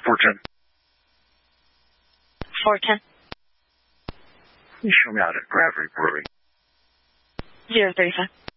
410. 410. You show me out at Gravity Brewery. 035.